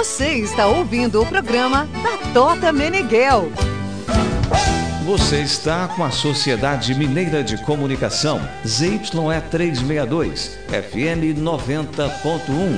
Você está ouvindo o programa da Tota Meneghel. Você está com a Sociedade Mineira de Comunicação, ZYE 362, FM 90.1.